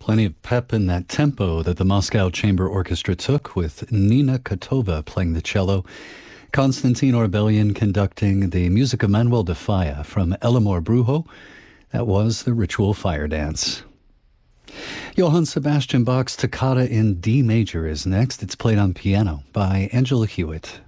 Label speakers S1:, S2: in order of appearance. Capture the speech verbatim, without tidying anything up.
S1: Plenty of pep in that tempo that the Moscow Chamber Orchestra took, with Nina Kotova playing the cello, Konstantin Orbelian conducting the music of Manuel de Falla from El Amor Brujo. That was the Ritual Fire Dance. Johann Sebastian Bach's Toccata in D major is next. It's played on piano by Angela Hewitt.